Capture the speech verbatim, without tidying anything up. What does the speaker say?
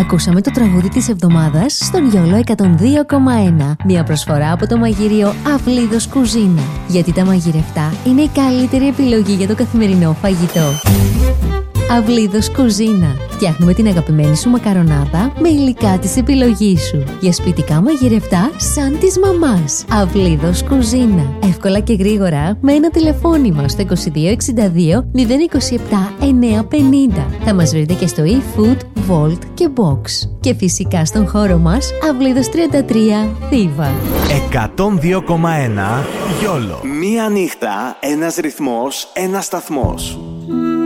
Ακούσαμε το τραγούδι της εβδομάδας στον Γιόλο εκατόν δύο κόμμα ένα. Μια προσφορά από το μαγειρίο Αυλίδος Κουζίνα. Γιατί τα μαγειρευτά είναι η καλύτερη επιλογή για το καθημερινό φαγητό. Αυλίδος Κουζίνα. Φτιάχνουμε την αγαπημένη σου μακαρονάδα με υλικά της επιλογής σου. Για σπιτικά μαγειρευτά σαν της μαμάς. Αυλίδος Κουζίνα. Εύκολα και γρήγορα με ένα τηλεφώνημα στο είκοσι δύο εξήντα δύο μηδέν είκοσι επτά εννιακόσια πενήντα. Θα μας βρείτε και στο eFood, Volt και Box. Και φυσικά στον χώρο μας Αυλίδος τριάντα τρία Θήβα. εκατόν δύο κόμμα ένα Γιόλο. Μία νύχτα, ένας ρυθμός, ένας σταθμός.